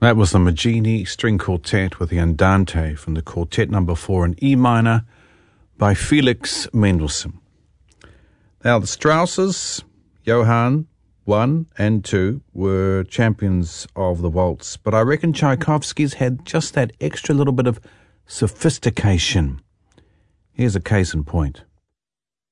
That was the Maggini String Quartet with the Andante from the Quartet number 4 in E minor by Felix Mendelssohn. Now the Strausses, Johann 1 and 2, were champions of the waltz, but I reckon Tchaikovsky's had just that extra little bit of sophistication. Here's a case in point.